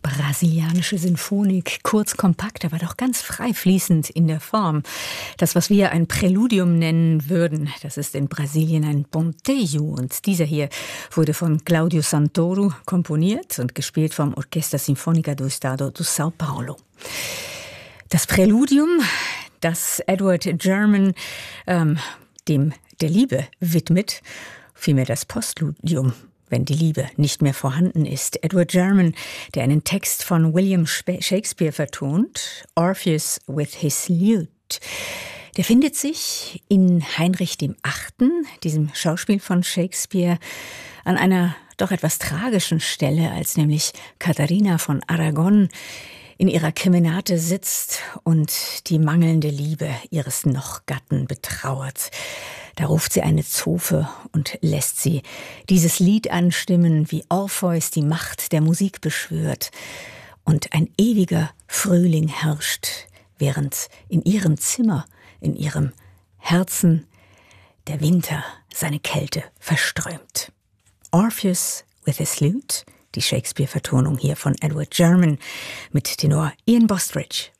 brasilianische Sinfonik, kurz, kompakt, aber doch ganz frei fließend in der Form. Das, was wir ein Präludium nennen würden, das ist in Brasilien ein ponteio. Und dieser hier wurde von Claudio Santoro komponiert und gespielt vom Orquesta Sinfónica do Estado do São Paulo. Das Präludium, das Edward German dem der Liebe widmet, vielmehr das Postludium, wenn die Liebe nicht mehr vorhanden ist. Edward German, der einen Text von William Shakespeare vertont, Orpheus with his lute, der findet sich in Heinrich VIII., diesem Schauspiel von Shakespeare, an einer doch etwas tragischen Stelle, als nämlich Katharina von Aragon in ihrer Kemenate sitzt und die mangelnde Liebe ihres Nochgatten betrauert. Da ruft sie eine Zofe und lässt sie dieses Lied anstimmen, wie Orpheus die Macht der Musik beschwört. Und ein ewiger Frühling herrscht, während in ihrem Zimmer, in ihrem Herzen, der Winter seine Kälte verströmt. Orpheus with his lute, die Shakespeare-Vertonung hier von Edward German mit Tenor Ian Bostridge.